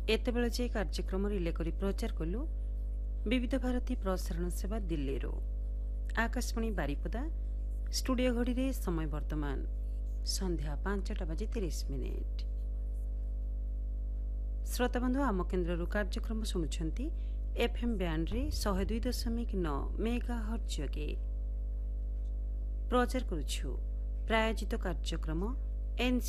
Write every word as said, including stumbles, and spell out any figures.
एतेबेले जे कार्यक्रम रिले करी प्रचार कलु विविध भारती प्रसारण सेवा दिल्ली रो आकाशवाणी बारिपदा स्टूडियो घड़ी रे समय वर्तमान संध्या पांचटा बजे तीस मिनिट। श्रोता बंधु आम केन्द्र कार्यक्रम शुणुंट एफएम बैंड रे शहे दुई दशमिक नौ मेगा हर्ट्ज जगे प्रचार करुछु प्रायोजित कार्यक्रम एन